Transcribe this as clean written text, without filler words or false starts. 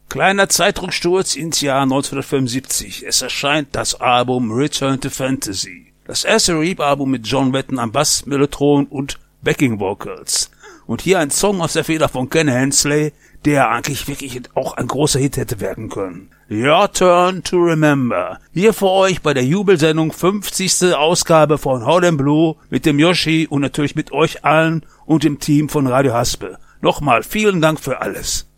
Kleiner Zeitdrucksturz ins Jahr 1975. Es erscheint das Album Return to Fantasy. Das erste Reap-Album mit John Wetton am Bass, Mellotron und Backing Vocals. Und hier ein Song aus der Feder von Ken Hensley, der eigentlich wirklich auch ein großer Hit hätte werden können. Your Turn to Remember. Hier für euch bei der Jubelsendung 50. Ausgabe von Hot & Blue mit dem Yoshi und natürlich mit euch allen und dem Team von Radio Haspe. Nochmal vielen Dank für alles.